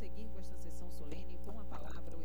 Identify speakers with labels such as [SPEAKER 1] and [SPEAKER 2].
[SPEAKER 1] prosseguir com esta sessão solene com a palavra o